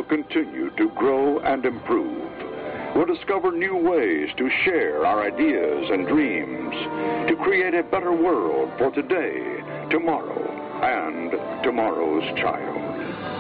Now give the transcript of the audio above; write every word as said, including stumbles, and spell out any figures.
will continue to grow and improve. We'll discover new ways to share our ideas and dreams, to create a better world for today, tomorrow, and tomorrow's child.